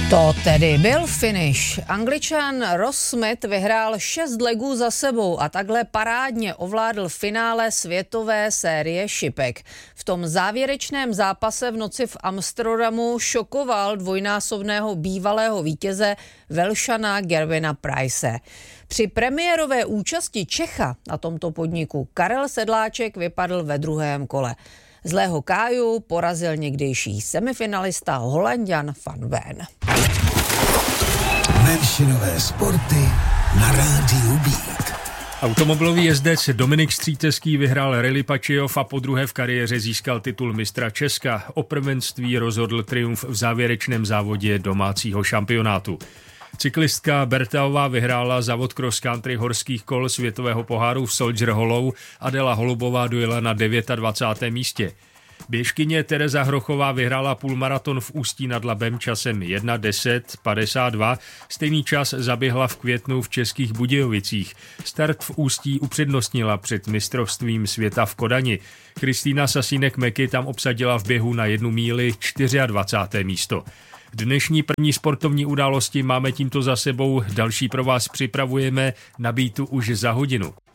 To tedy byl finish. Angličan Ross Smith vyhrál 6 legů za sebou a takhle parádně ovládl finále světové série šipek. V tom závěrečném zápase v noci v Amsterdamu šokoval dvojnásobného bývalého vítěze Velšana Gerwina Price. Při premiérové účasti Čecha na tomto podniku Karel Sedláček vypadl ve druhém kole. Zlého Káju porazil někdejší semifinalista Holanďan Van Veen. Menšinové sporty na rádiu Beat. Automobilový jezdec Dominik Střítecký vyhrál Rally Pačijov a podruhé v kariéře získal titul mistra Česka. O prvenství rozhodl triumf v závěrečném závodě domácího šampionátu. Cyklistka Bertaová vyhrála závod cross country horských kol světového poháru v Soldier Hollow, Adela Holubová dojela na 29. místě. Běžkyně Tereza Hrochová vyhrála půlmaraton v Ústí nad Labem časem 1:10:52. Stejný čas zaběhla v květnu v Českých Budějovicích. Start v Ústí upřednostnila před mistrovstvím světa v Kodani. Kristýna Sasínek-Meky tam obsadila v běhu na 1 míli 24. místo. Dnešní první sportovní události máme tímto za sebou, další pro vás připravujeme na Beatu už za hodinu.